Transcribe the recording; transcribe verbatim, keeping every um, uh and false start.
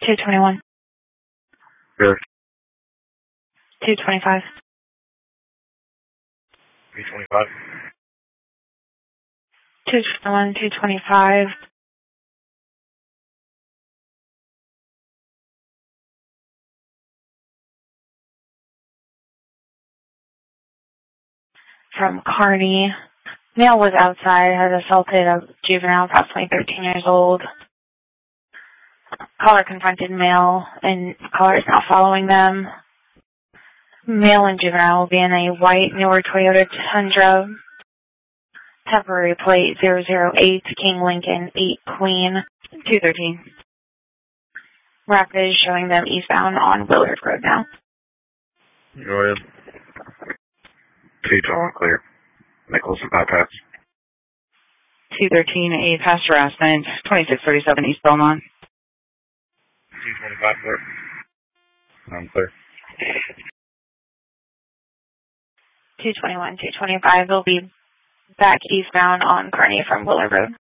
two twenty-one. Good. two twenty-five. three twenty-five. two twenty-one, two twenty-five. From Kearney. Male was outside, had assaulted a juvenile approximately thirteen years old. Caller confronted male, and caller is now following them. Male and juvenile will be in a white, newer Toyota Tundra. Temporary plate zero zero eight, King Lincoln eight Queen, two thirteen. Rapid is showing them eastbound on Willard Road now. Go ahead. two twelve, clear. Nichols and bypass. two thirteen, a past harassment, twenty-six thirty-seven East Belmont. two twenty-five, clear. I'm clear. two twenty-one, two twenty-five will be back eastbound on Kearney from Willard Road.